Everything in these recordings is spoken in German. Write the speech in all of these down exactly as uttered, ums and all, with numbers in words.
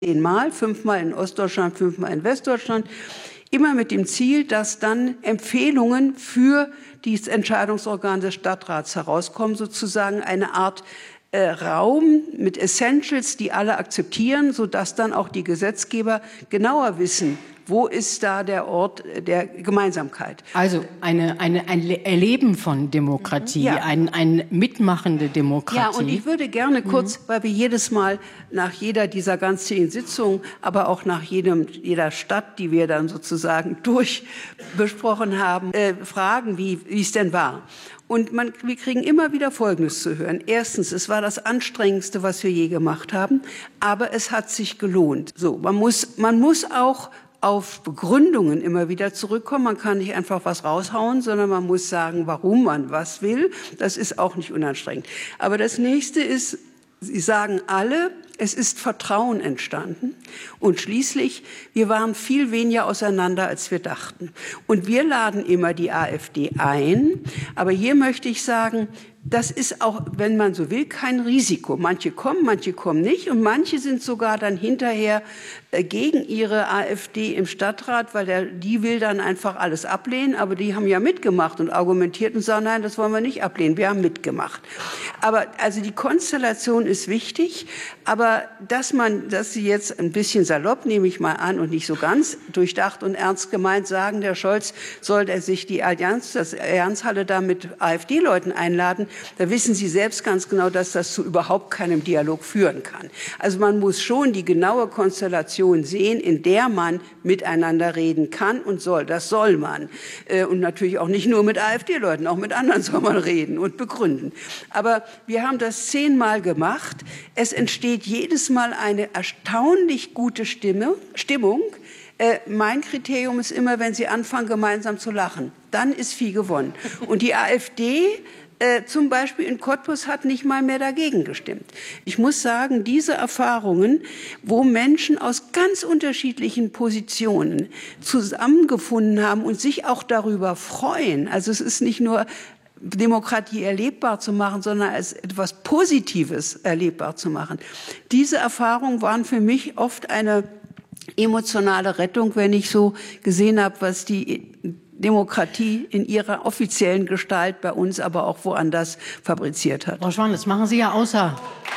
zehnmal, fünfmal in Ostdeutschland, fünfmal in Westdeutschland, immer mit dem Ziel, dass dann Empfehlungen für dieses Entscheidungsorgan des Stadtrats herauskommen, sozusagen eine Art äh, Raum mit Essentials, die alle akzeptieren, sodass dann auch die Gesetzgeber genauer wissen, wo ist da der Ort der Gemeinsamkeit. Also eine, eine, ein Erleben von Demokratie, ja. ein, ein mitmachende Demokratie. Ja, und ich würde gerne kurz, mhm. weil wir jedes Mal nach jeder dieser ganz zehn Sitzungen, aber auch nach jedem, jeder Stadt, die wir dann sozusagen durchbesprochen haben, äh, fragen, wie wie es denn war. Und man, wir kriegen immer wieder Folgendes zu hören. Erstens, es war das Anstrengendste, was wir je gemacht haben, aber es hat sich gelohnt. So, man muss, man muss auch auf Begründungen immer wieder zurückkommen. Man kann nicht einfach was raushauen, sondern man muss sagen, warum man was will. Das ist auch nicht unanstrengend. Aber das Nächste ist, Sie sagen alle, es ist Vertrauen entstanden. Und schließlich, wir waren viel weniger auseinander, als wir dachten. Und wir laden immer die AfD ein. Aber hier möchte ich sagen, das ist auch, wenn man so will, kein Risiko. Manche kommen, manche kommen nicht. Und manche sind sogar dann hinterher äh, gegen ihre AfD im Stadtrat, weil der, die will dann einfach alles ablehnen. Aber die haben ja mitgemacht und argumentiert und sagen, nein, das wollen wir nicht ablehnen. Wir haben mitgemacht. Aber also die Konstellation ist wichtig. Aber dass man, dass Sie jetzt ein bisschen salopp, nehme ich mal an, und nicht so ganz durchdacht und ernst gemeint sagen, der Scholz soll er sich die Allianz, das Allianzhalle da mit AfD-Leuten einladen, da wissen Sie selbst ganz genau, dass das zu überhaupt keinem Dialog führen kann. Also man muss schon die genaue Konstellation sehen, in der man miteinander reden kann und soll. Das soll man. Und natürlich auch nicht nur mit AfD-Leuten, auch mit anderen soll man reden und begründen. Aber wir haben das zehnmal gemacht. Es entsteht jedes Mal eine erstaunlich gute Stimme, Stimmung. Äh, mein Kriterium ist immer, wenn Sie anfangen, gemeinsam zu lachen. Dann ist viel gewonnen. Und die AfD Äh, zum Beispiel in Cottbus hat nicht mal mehr dagegen gestimmt. Ich muss sagen, diese Erfahrungen, wo Menschen aus ganz unterschiedlichen Positionen zusammengefunden haben und sich auch darüber freuen, also es ist nicht nur Demokratie erlebbar zu machen, sondern als etwas Positives erlebbar zu machen. Diese Erfahrungen waren für mich oft eine emotionale Rettung, wenn ich so gesehen habe, was die Demokratie in ihrer offiziellen Gestalt bei uns, aber auch woanders fabriziert hat. Frau Schwan, das machen Sie ja außer...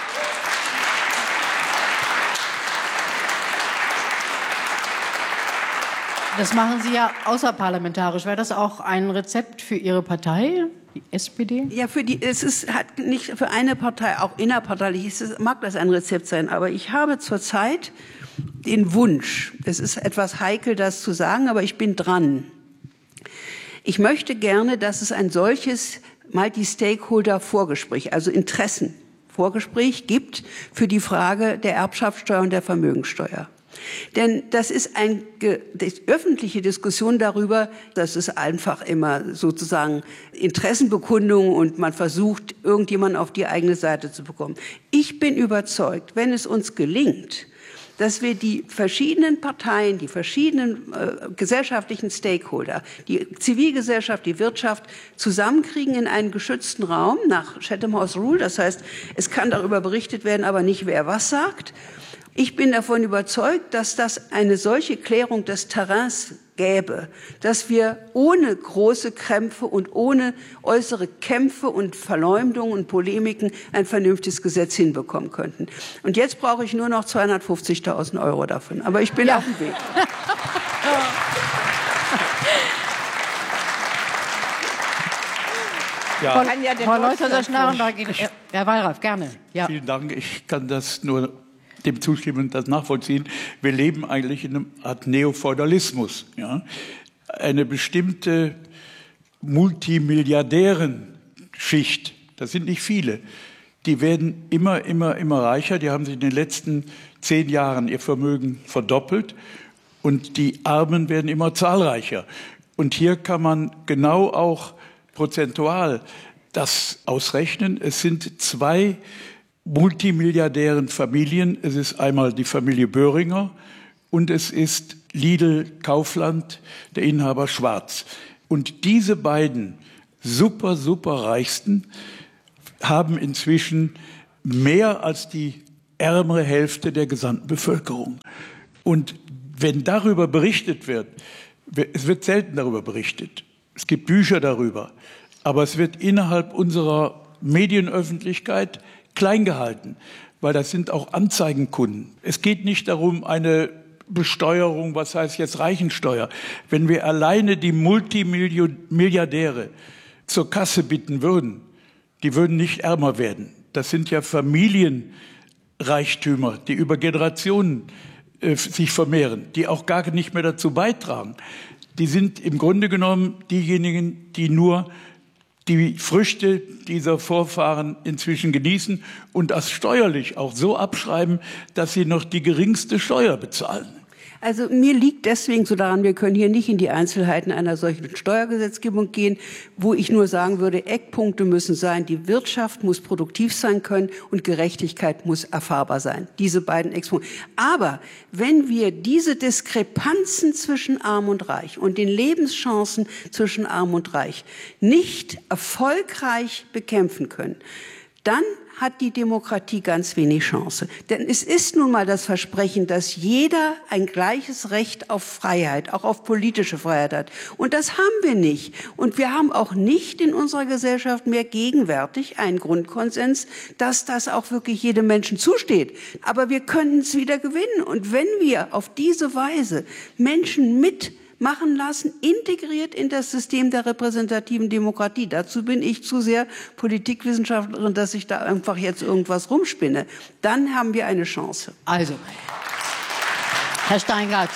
Das machen Sie ja außerparlamentarisch. Wäre das auch ein Rezept für Ihre Partei, die S P D? Ja, für die, es ist hat nicht für eine Partei, auch innerparteilich ist es, mag das ein Rezept sein, aber ich habe zurzeit den Wunsch, es ist etwas heikel, das zu sagen, aber ich bin dran. Ich möchte gerne, dass es ein solches Multi-Stakeholder-Vorgespräch, also Interessenvorgespräch gibt für die Frage der Erbschaftssteuer und der Vermögensteuer. Denn das ist eine öffentliche Diskussion darüber, dass es einfach immer sozusagen Interessenbekundungen und man versucht, irgendjemanden auf die eigene Seite zu bekommen. Ich bin überzeugt, wenn es uns gelingt, dass wir die verschiedenen Parteien, die verschiedenen äh, gesellschaftlichen Stakeholder, die Zivilgesellschaft, die Wirtschaft zusammenkriegen in einen geschützten Raum nach Chatham House Rule. Das heißt, es kann darüber berichtet werden, aber nicht wer was sagt. Ich bin davon überzeugt, dass das eine solche Klärung des Terrains gäbe, dass wir ohne große Krämpfe und ohne äußere Kämpfe und Verleumdungen und Polemiken ein vernünftiges Gesetz hinbekommen könnten. Und jetzt brauche ich nur noch zweihundertfünfzigtausend Euro davon. Aber ich bin ja auf dem Weg. Ja. Frau Leuthers-Schnarrenberg, Herr Wallraff, gerne. Ja. Vielen Dank. Ich kann das nur dem zustimmen, das nachvollziehen. Wir leben eigentlich in einer Art Neofeudalismus. Ja? Eine bestimmte Multimilliardärenschicht, das sind nicht viele, die werden immer, immer, immer reicher. Die haben sich in den letzten zehn Jahren ihr Vermögen verdoppelt und die Armen werden immer zahlreicher. Und hier kann man genau auch prozentual das ausrechnen. Es sind zwei multimilliardären Familien. Es ist einmal die Familie Böhringer und es ist Lidl Kaufland, der Inhaber Schwarz. Und diese beiden super, super Reichsten haben inzwischen mehr als die ärmere Hälfte der gesamten Bevölkerung. Und wenn darüber berichtet wird, es wird selten darüber berichtet, es gibt Bücher darüber, aber es wird innerhalb unserer Medienöffentlichkeit klein gehalten, weil das sind auch Anzeigenkunden. Es geht nicht darum, eine Besteuerung, was heißt jetzt Reichensteuer. Wenn wir alleine die Multimilliardäre zur Kasse bitten würden, die würden nicht ärmer werden. Das sind ja Familienreichtümer, die über Generationen äh, sich vermehren, die auch gar nicht mehr dazu beitragen. Die sind im Grunde genommen diejenigen, die nur die Früchte dieser Vorfahren inzwischen genießen und das steuerlich auch so abschreiben, dass sie noch die geringste Steuer bezahlen. Also mir liegt deswegen so daran, wir können hier nicht in die Einzelheiten einer solchen Steuergesetzgebung gehen, wo ich nur sagen würde, Eckpunkte müssen sein, die Wirtschaft muss produktiv sein können und Gerechtigkeit muss erfahrbar sein. Diese beiden Eckpunkte. Aber wenn wir diese Diskrepanzen zwischen Arm und Reich und den Lebenschancen zwischen Arm und Reich nicht erfolgreich bekämpfen können, dann hat die Demokratie ganz wenig Chance. Denn es ist nun mal das Versprechen, dass jeder ein gleiches Recht auf Freiheit, auch auf politische Freiheit hat. Und das haben wir nicht. Und wir haben auch nicht in unserer Gesellschaft mehr gegenwärtig einen Grundkonsens, dass das auch wirklich jedem Menschen zusteht. Aber wir könnten es wieder gewinnen. Und wenn wir auf diese Weise Menschen mit machen lassen, integriert in das System der repräsentativen Demokratie. Dazu bin ich zu sehr Politikwissenschaftlerin, dass ich da einfach jetzt irgendwas rumspinne. Dann haben wir eine Chance. Also, Herr Steingart,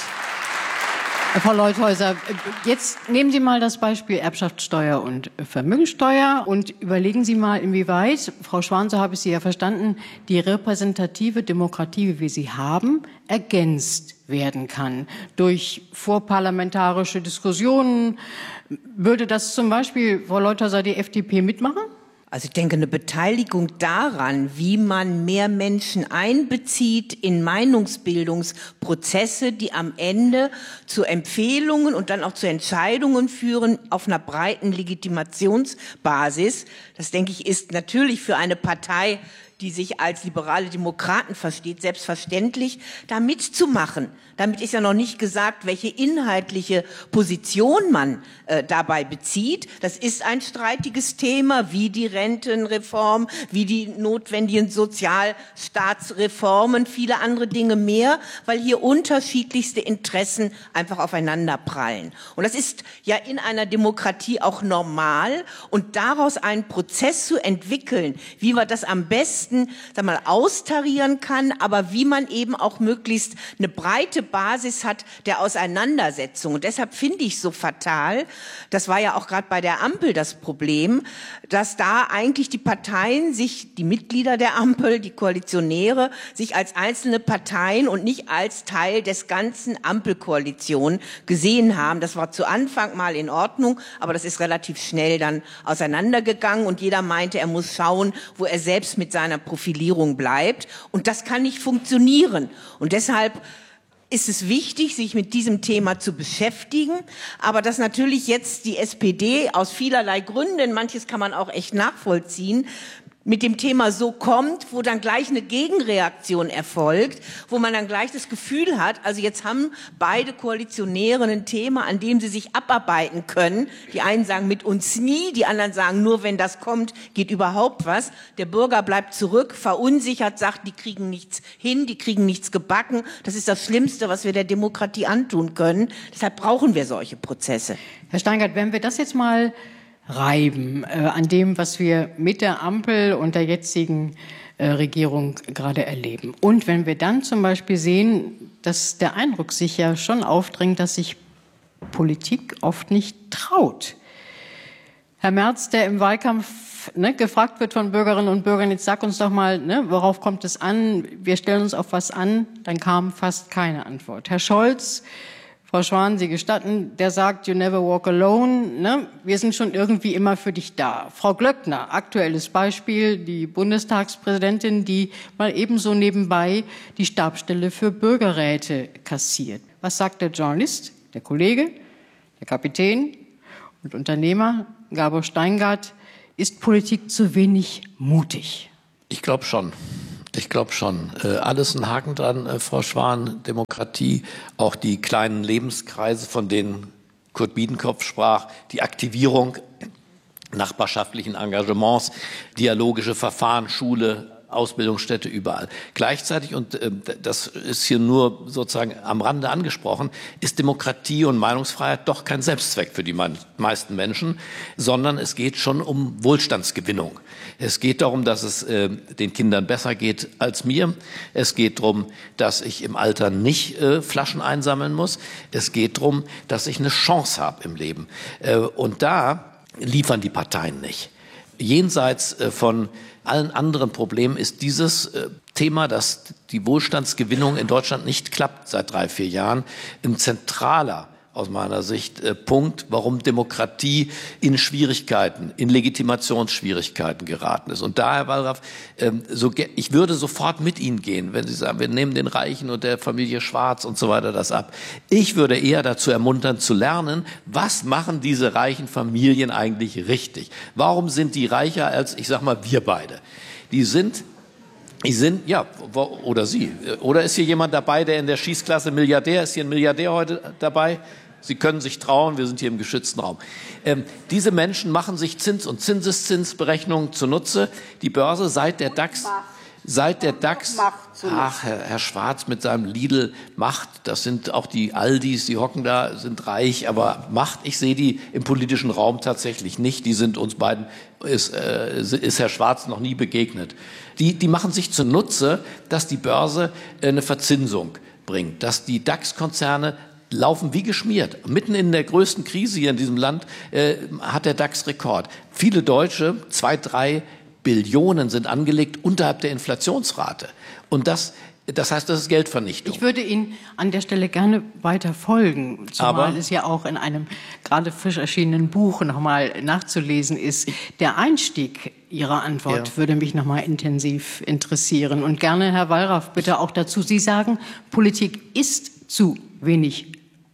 Frau Leuthäuser, jetzt nehmen Sie mal das Beispiel Erbschaftssteuer und Vermögensteuer und überlegen Sie mal, inwieweit, Frau Schwan, so habe ich Sie ja verstanden, die repräsentative Demokratie, wie wir sie haben, ergänzt werden kann durch vorparlamentarische Diskussionen. Würde das zum Beispiel, Frau Leuthäuser, die F D P mitmachen? Also ich denke, eine Beteiligung daran, wie man mehr Menschen einbezieht in Meinungsbildungsprozesse, die am Ende zu Empfehlungen und dann auch zu Entscheidungen führen auf einer breiten Legitimationsbasis, das denke ich, ist natürlich für eine Partei, die sich als liberale Demokraten versteht, selbstverständlich, da mitzumachen. Damit ist ja noch nicht gesagt, welche inhaltliche Position man äh, dabei bezieht. Das ist ein streitiges Thema, wie die Rentenreform, wie die notwendigen Sozialstaatsreformen, viele andere Dinge mehr, weil hier unterschiedlichste Interessen einfach aufeinander prallen. Und das ist ja in einer Demokratie auch normal. Und daraus einen Prozess zu entwickeln, wie wir das am besten sag mal, austarieren kann, aber wie man eben auch möglichst eine breite Basis hat der Auseinandersetzung. Und deshalb finde ich so fatal, das war ja auch gerade bei der Ampel das Problem, dass da eigentlich die Parteien sich, die Mitglieder der Ampel, die Koalitionäre, sich als einzelne Parteien und nicht als Teil des ganzen Ampelkoalition gesehen haben. Das war zu Anfang mal in Ordnung, aber das ist relativ schnell dann auseinandergegangen und jeder meinte, er muss schauen, wo er selbst mit seiner Profilierung bleibt. Und das kann nicht funktionieren. Und deshalb ist es wichtig, sich mit diesem Thema zu beschäftigen, aber dass natürlich jetzt die S P D aus vielerlei Gründen, manches kann man auch echt nachvollziehen, mit dem Thema so kommt, wo dann gleich eine Gegenreaktion erfolgt, wo man dann gleich das Gefühl hat, also jetzt haben beide Koalitionäre ein Thema, an dem sie sich abarbeiten können. Die einen sagen mit uns nie, die anderen sagen nur, wenn das kommt, geht überhaupt was. Der Bürger bleibt zurück, verunsichert, sagt, die kriegen nichts hin, die kriegen nichts gebacken. Das ist das Schlimmste, was wir der Demokratie antun können. Deshalb brauchen wir solche Prozesse. Herr Steingart, wenn wir das jetzt mal reiben äh, an dem, was wir mit der Ampel und der jetzigen äh, Regierung gerade erleben. Und wenn wir dann zum Beispiel sehen, dass der Eindruck sich ja schon aufdrängt, dass sich Politik oft nicht traut. Herr Merz, der im Wahlkampf ne, gefragt wird von Bürgerinnen und Bürgern, jetzt sag uns doch mal, ne, worauf kommt es an? Wir stellen uns auf was an, dann kam fast keine Antwort. Herr Scholz, Frau Schwan, Sie gestatten, der sagt, you never walk alone, ne? Wir sind schon irgendwie immer für dich da. Frau Glöckner, aktuelles Beispiel, die Bundestagspräsidentin, die mal ebenso nebenbei die Stabsstelle für Bürgerräte kassiert. Was sagt der Journalist, der Kollege, der Kapitän und Unternehmer Gabor Steingart? Ist Politik zu wenig mutig? Ich glaube schon. Ich glaube schon. Alles ein Haken dran, Frau Schwan. Demokratie, auch die kleinen Lebenskreise, von denen Kurt Biedenkopf sprach, die Aktivierung nachbarschaftlichen Engagements, dialogische Verfahren, Schule, Ausbildungsstätte, überall. Gleichzeitig, und äh, das ist hier nur sozusagen am Rande angesprochen, ist Demokratie und Meinungsfreiheit doch kein Selbstzweck für die meisten Menschen, sondern es geht schon um Wohlstandsgewinnung. Es geht darum, dass es äh, den Kindern besser geht als mir. Es geht darum, dass ich im Alter nicht äh, Flaschen einsammeln muss. Es geht darum, dass ich eine Chance habe im Leben. Äh, und da liefern die Parteien nicht. Jenseits äh, von allen anderen Problemen ist dieses äh, Thema, dass die Wohlstandsgewinnung in Deutschland nicht klappt seit drei, vier Jahren, ein zentraler, aus meiner Sicht, äh, Punkt, warum Demokratie in Schwierigkeiten, in Legitimationsschwierigkeiten geraten ist. Und da, Herr Wallraff, äh, so, ich würde sofort mit Ihnen gehen, wenn Sie sagen, wir nehmen den Reichen und der Familie Schwarz und so weiter das ab. Ich würde eher dazu ermuntern, zu lernen, was machen diese reichen Familien eigentlich richtig? Warum sind die reicher als, ich sag mal, wir beide? Die sind Die sind, ja, oder Sie. Oder ist hier jemand dabei, der in der Schießklasse Milliardär ist? Hier ein Milliardär heute dabei? Sie können sich trauen, wir sind hier im geschützten Raum. Ähm, diese Menschen machen sich Zins- und Zinseszinsberechnungen zunutze. Die Börse seit der DAX... Seit der DAX, ach, Herr, Herr Schwarz mit seinem Lidl Macht, das sind auch die Aldis, die hocken da, sind reich, aber Macht, ich sehe die im politischen Raum tatsächlich nicht. Die sind uns beiden, ist, äh, ist Herr Schwarz noch nie begegnet. Die, die machen sich zunutze, dass die Börse eine Verzinsung bringt, dass die DAX-Konzerne laufen wie geschmiert. Mitten in der größten Krise hier in diesem Land äh, hat der DAX Rekord. Viele Deutsche, zwei, drei Billionen sind angelegt unterhalb der Inflationsrate. Und das, das heißt, das ist Geldvernichtung. Ich würde Ihnen an der Stelle gerne weiter folgen, zumal Aber es ja auch in einem gerade frisch erschienenen Buch nochmal nachzulesen ist. Der Einstieg Ihrer Antwort ja. würde mich nochmal intensiv interessieren. Und gerne, Herr Wallraff, bitte auch dazu. Sie sagen, Politik ist zu wenig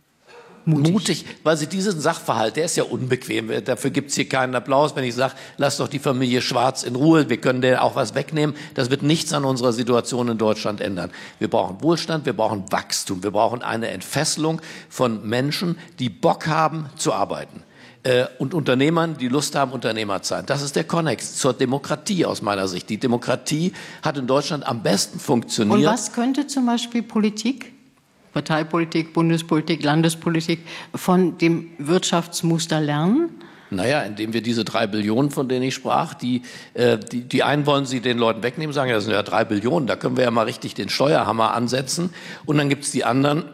Mutig. Mutig, weil sie diesen Sachverhalt, der ist ja unbequem, dafür gibt es hier keinen Applaus, wenn ich sage, lass doch die Familie Schwarz in Ruhe, wir können denen auch was wegnehmen, das wird nichts an unserer Situation in Deutschland ändern. Wir brauchen Wohlstand, wir brauchen Wachstum, wir brauchen eine Entfesselung von Menschen, die Bock haben zu arbeiten. Und Unternehmern, die Lust haben, Unternehmer zu sein. Das ist der Konnex zur Demokratie aus meiner Sicht. Die Demokratie hat in Deutschland am besten funktioniert. Und was könnte zum Beispiel Politik, Parteipolitik, Bundespolitik, Landespolitik von dem Wirtschaftsmuster lernen? Naja, indem wir diese drei Billionen, von denen ich sprach, die, äh, die, die einen wollen sie den Leuten wegnehmen, sagen, ja, das sind ja drei Billionen, da können wir ja mal richtig den Steuerhammer ansetzen. Und dann gibt es die anderen,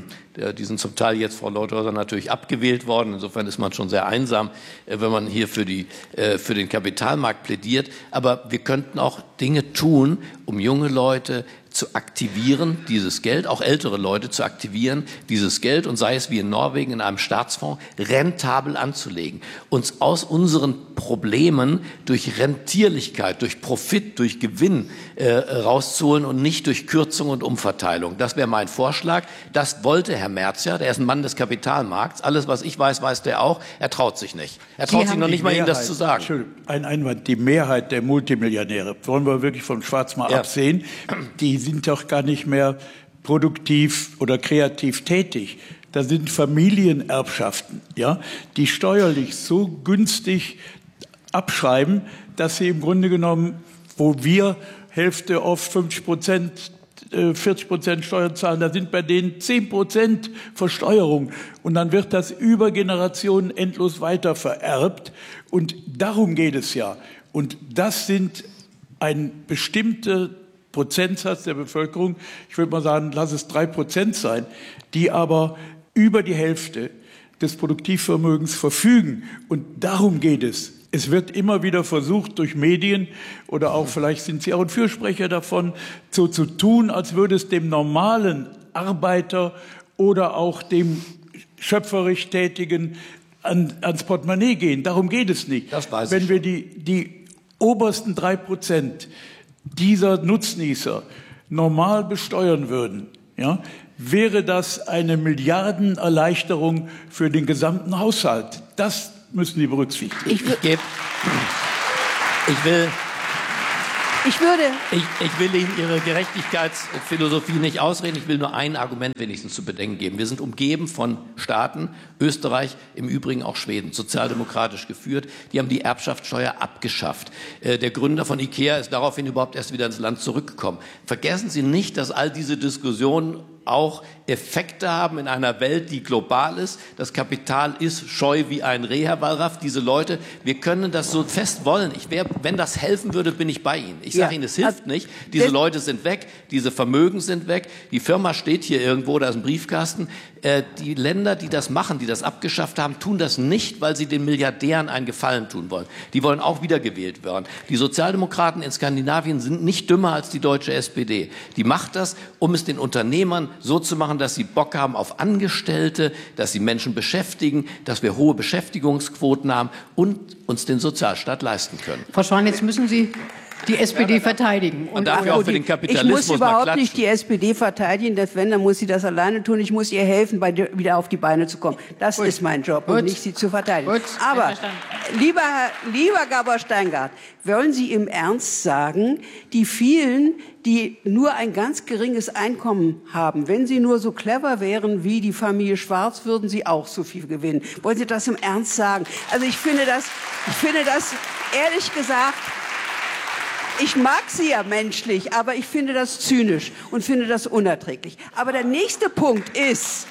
die sind zum Teil jetzt, Frau Leuthäuser, natürlich abgewählt worden. Insofern ist man schon sehr einsam, wenn man hier für, die, für den Kapitalmarkt plädiert. Aber wir könnten auch Dinge tun, um junge Leute zu aktivieren, dieses Geld, auch ältere Leute zu aktivieren, dieses Geld, und sei es wie in Norwegen in einem Staatsfonds, rentabel anzulegen. Uns aus unseren Problemen durch Rentierlichkeit, durch Profit, durch Gewinn äh, rauszuholen und nicht durch Kürzung und Umverteilung. Das wäre mein Vorschlag. Das wollte Herr Merz ja, der ist ein Mann des Kapitalmarkts. Alles, was ich weiß, weiß der auch. Er traut sich nicht. Er traut sich noch nicht mal, Ihnen das zu sagen. Entschuldigung, ein Einwand. Die Mehrheit der Multimillionäre, wollen wir wirklich vom Schwarz mal ja. absehen, die sind doch gar nicht mehr produktiv oder kreativ tätig. Da sind Familienerbschaften, ja, die steuerlich so günstig abschreiben, dass sie im Grunde genommen, wo wir Hälfte oft fünfzig Prozent, vierzig Prozent Steuern zahlen, da sind bei denen zehn Prozent Versteuerung. Und dann wird das über Generationen endlos weiter vererbt. Und darum geht es ja. Und das sind ein bestimmter Prozentsatz der Bevölkerung, ich würde mal sagen, lass es drei Prozent sein, die aber über die Hälfte des Produktivvermögens verfügen. Und darum geht es. Es wird immer wieder versucht, durch Medien oder auch vielleicht sind Sie auch ein Fürsprecher davon, so zu tun, als würde es dem normalen Arbeiter oder auch dem schöpferisch Tätigen an, ans Portemonnaie gehen. Darum geht es nicht. Das weiß Wenn ich. wir die, die obersten drei Prozent dieser Nutznießer normal besteuern würden, ja, wäre das eine Milliardenerleichterung für den gesamten Haushalt. Das müssen Sie berücksichtigen. Ich, ich, geb, ich will... Ich würde... Ich, ich will Ihnen Ihre Gerechtigkeitsphilosophie nicht ausreden. Ich will nur ein Argument wenigstens zu bedenken geben. Wir sind umgeben von Staaten, Österreich, im Übrigen auch Schweden, sozialdemokratisch geführt. Die haben die Erbschaftssteuer abgeschafft. Äh, der Gründer von IKEA ist daraufhin überhaupt erst wieder ins Land zurückgekommen. Vergessen Sie nicht, dass all diese Diskussionen auch Effekte haben in einer Welt, die global ist. Das Kapital ist scheu wie ein Reh, Herr Wallraff. Diese Leute, wir können das so fest wollen. Ich wär, wenn das helfen würde, bin ich bei Ihnen. Ich sage ja. Ihnen, es hilft nicht. Diese Leute sind weg, diese Vermögen sind weg. Die Firma steht hier irgendwo, da ist ein Briefkasten. Äh, die Länder, die das machen, die das abgeschafft haben, tun das nicht, weil sie den Milliardären einen Gefallen tun wollen. Die wollen auch wiedergewählt werden. Die Sozialdemokraten in Skandinavien sind nicht dümmer als die deutsche S P D. Die macht das, um es den Unternehmern so zu machen, dass sie Bock haben auf Angestellte, dass sie Menschen beschäftigen, dass wir hohe Beschäftigungsquoten haben und uns den Sozialstaat leisten können. Frau Schwan, jetzt müssen Sie die S P D ja, verteidigen. Und dafür auch für den Kapitalismus. Ich muss überhaupt nicht die S P D verteidigen, das, wenn, dann muss sie das alleine tun. Ich muss ihr helfen, bei der, wieder auf die Beine zu kommen. Das Gut. ist mein Job Gut. und nicht sie zu verteidigen. Gut. Aber, lieber, lieber Gabor Steingart, wollen Sie im Ernst sagen, die vielen, die nur ein ganz geringes Einkommen haben, wenn sie nur so clever wären wie die Familie Schwarz, würden sie auch so viel gewinnen. Wollen Sie das im Ernst sagen? Also ich finde das, ich finde das ehrlich gesagt, ich mag sie ja menschlich, aber ich finde das zynisch und finde das unerträglich. Aber der nächste Punkt ist,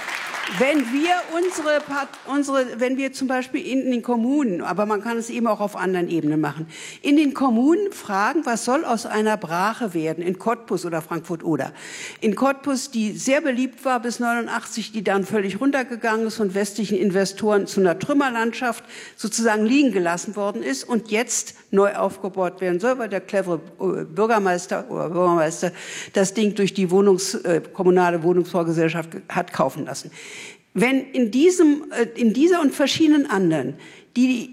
wenn wir unsere, unsere, wenn wir zum Beispiel in den Kommunen, aber man kann es eben auch auf anderen Ebenen machen, in den Kommunen fragen, was soll aus einer Brache werden, in Cottbus oder Frankfurt-Oder. In Cottbus, die sehr beliebt war bis neunundachtzig, die dann völlig runtergegangen ist und westlichen Investoren zu einer Trümmerlandschaft sozusagen liegen gelassen worden ist und jetzt neu aufgebaut werden soll, weil der clevere Bürgermeister oder Bürgermeister das Ding durch die Wohnungs, äh, kommunale Wohnungsbaugesellschaft hat kaufen lassen. Wenn in diesem, äh, in dieser und verschiedenen anderen, die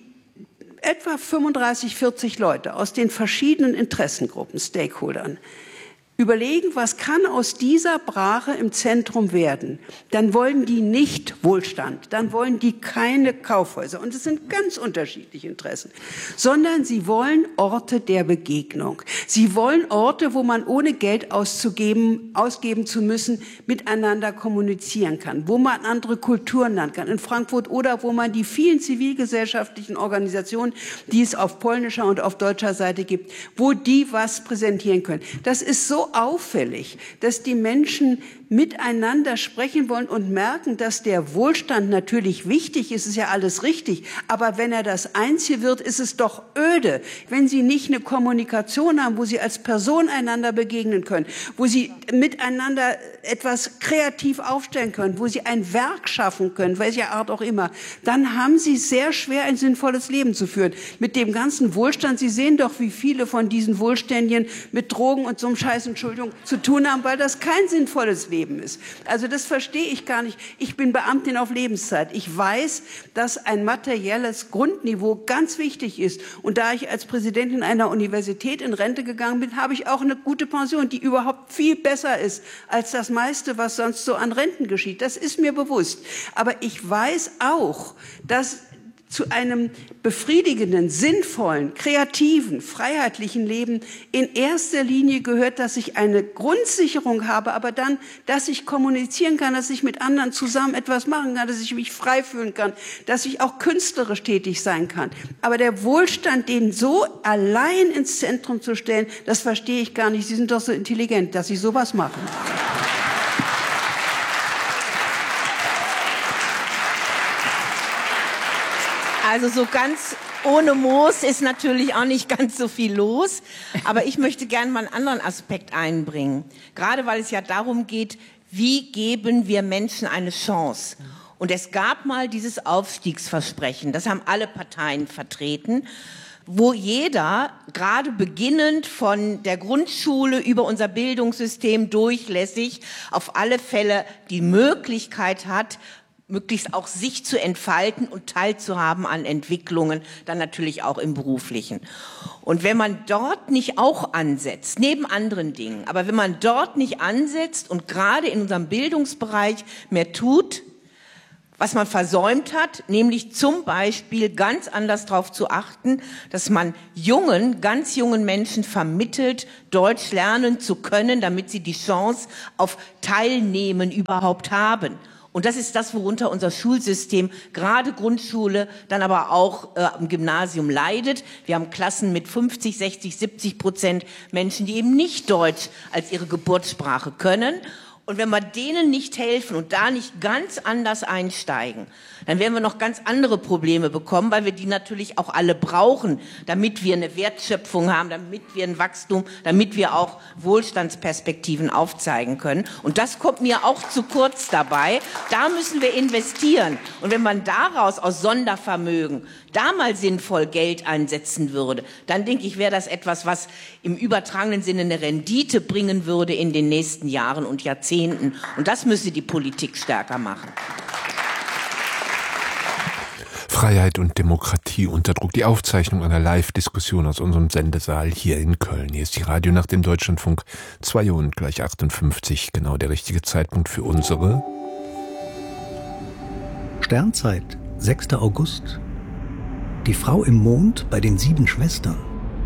etwa fünfunddreißig, vierzig Leute aus den verschiedenen Interessengruppen, Stakeholdern, überlegen, was kann aus dieser Brache im Zentrum werden, dann wollen die nicht Wohlstand, dann wollen die keine Kaufhäuser. Und es sind ganz unterschiedliche Interessen, sondern sie wollen Orte der Begegnung. Sie wollen Orte, wo man ohne Geld auszugeben, ausgeben zu müssen, miteinander kommunizieren kann, wo man andere Kulturen lernen kann. In Frankfurt oder wo man die vielen zivilgesellschaftlichen Organisationen, die es auf polnischer und auf deutscher Seite gibt, wo die was präsentieren können. Das ist so auffällig, dass die Menschen miteinander sprechen wollen und merken, dass der Wohlstand natürlich wichtig ist, ist ja alles richtig, aber wenn er das Einzige wird, ist es doch öde, wenn sie nicht eine Kommunikation haben, wo sie als Person einander begegnen können, wo sie miteinander etwas kreativ aufstellen können, wo sie ein Werk schaffen können, welcher Art auch immer, dann haben sie sehr schwer, ein sinnvolles Leben zu führen. Mit dem ganzen Wohlstand, Sie sehen doch, wie viele von diesen Wohlständchen mit Drogen und so einem Scheiß, Entschuldigung, zu tun haben, weil das kein sinnvolles Leben ist. Also das verstehe ich gar nicht. Ich bin Beamtin auf Lebenszeit. Ich weiß, dass ein materielles Grundniveau ganz wichtig ist. Und da ich als Präsidentin einer Universität in Rente gegangen bin, habe ich auch eine gute Pension, die überhaupt viel besser ist als das meiste, was sonst so an Renten geschieht. Das ist mir bewusst. Aber ich weiß auch, dass zu einem befriedigenden, sinnvollen, kreativen, freiheitlichen Leben in erster Linie gehört, dass ich eine Grundsicherung habe, aber dann, dass ich kommunizieren kann, dass ich mit anderen zusammen etwas machen kann, dass ich mich frei fühlen kann, dass ich auch künstlerisch tätig sein kann. Aber der Wohlstand, den so allein ins Zentrum zu stellen, das verstehe ich gar nicht. Sie sind doch so intelligent, dass Sie sowas machen. Also so ganz ohne Moos ist natürlich auch nicht ganz so viel los. Aber ich möchte gerne mal einen anderen Aspekt einbringen. Gerade weil es ja darum geht, wie geben wir Menschen eine Chance? Und es gab mal dieses Aufstiegsversprechen, das haben alle Parteien vertreten, wo jeder, gerade beginnend von der Grundschule über unser Bildungssystem durchlässig, auf alle Fälle die Möglichkeit hat, möglichst auch sich zu entfalten und teilzuhaben an Entwicklungen, dann natürlich auch im Beruflichen. Und wenn man dort nicht auch ansetzt, neben anderen Dingen, aber wenn man dort nicht ansetzt und gerade in unserem Bildungsbereich mehr tut, was man versäumt hat, nämlich zum Beispiel ganz anders darauf zu achten, dass man jungen, ganz jungen Menschen vermittelt, Deutsch lernen zu können, damit sie die Chance auf Teilnehmen überhaupt haben. Und das ist das, worunter unser Schulsystem, gerade Grundschule, dann aber auch äh, im Gymnasium leidet. Wir haben Klassen mit fünfzig, sechzig, siebzig Prozent Menschen, die eben nicht Deutsch als ihre Geburtssprache können. Und wenn wir denen nicht helfen und da nicht ganz anders einsteigen, dann werden wir noch ganz andere Probleme bekommen, weil wir die natürlich auch alle brauchen, damit wir eine Wertschöpfung haben, damit wir ein Wachstum, damit wir auch Wohlstandsperspektiven aufzeigen können. Und das kommt mir auch zu kurz dabei. Da müssen wir investieren. Und wenn man daraus aus Sondervermögen da mal sinnvoll Geld einsetzen würde, dann denke ich, wäre das etwas, was im übertragenen Sinne eine Rendite bringen würde in den nächsten Jahren und Jahrzehnten. Und das müsse die Politik stärker machen. Freiheit und Demokratie unter Druck. Die Aufzeichnung einer Live-Diskussion aus unserem Sendesaal hier in Köln. Hier ist die Radionacht im Deutschlandfunk. zwei Uhr und gleich achtundfünfzig. Genau der richtige Zeitpunkt für unsere Sternzeit, sechster August. Die Frau im Mond bei den sieben Schwestern.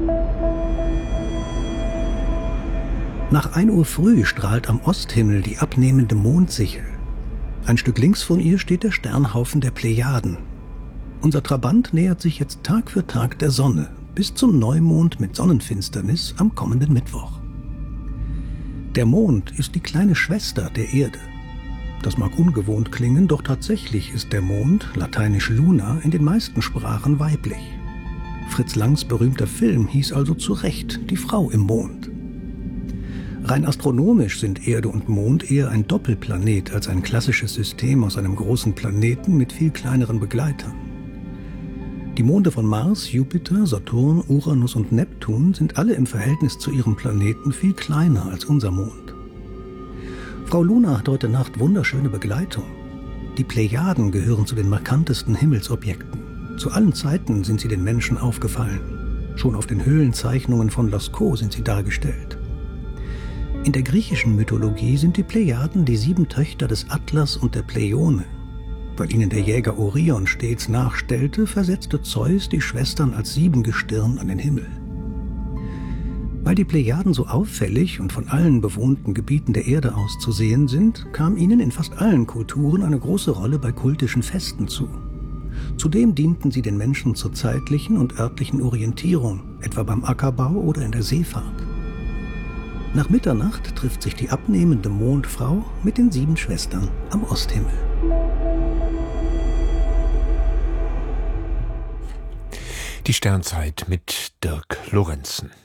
Nach ein Uhr früh strahlt am Osthimmel die abnehmende Mondsichel. Ein Stück links von ihr steht der Sternhaufen der Plejaden. Unser Trabant nähert sich jetzt Tag für Tag der Sonne, bis zum Neumond mit Sonnenfinsternis am kommenden Mittwoch. Der Mond ist die kleine Schwester der Erde. Das mag ungewohnt klingen, doch tatsächlich ist der Mond, lateinisch Luna, in den meisten Sprachen weiblich. Fritz Langs berühmter Film hieß also zu Recht Die Frau im Mond. Rein astronomisch sind Erde und Mond eher ein Doppelplanet als ein klassisches System aus einem großen Planeten mit viel kleineren Begleitern. Die Monde von Mars, Jupiter, Saturn, Uranus und Neptun sind alle im Verhältnis zu ihrem Planeten viel kleiner als unser Mond. Frau Luna hat heute Nacht wunderschöne Begleitung. Die Plejaden gehören zu den markantesten Himmelsobjekten. Zu allen Zeiten sind sie den Menschen aufgefallen. Schon auf den Höhlenzeichnungen von Lascaux sind sie dargestellt. In der griechischen Mythologie sind die Plejaden die sieben Töchter des Atlas und der Pleione. Weil ihnen der Jäger Orion stets nachstellte, versetzte Zeus die Schwestern als Siebengestirn an den Himmel. Weil die Plejaden so auffällig und von allen bewohnten Gebieten der Erde aus zu sehen sind, kam ihnen in fast allen Kulturen eine große Rolle bei kultischen Festen zu. Zudem dienten sie den Menschen zur zeitlichen und örtlichen Orientierung, etwa beim Ackerbau oder in der Seefahrt. Nach Mitternacht trifft sich die abnehmende Mondfrau mit den sieben Schwestern am Osthimmel. Die Sternzeit mit Dirk Lorenzen.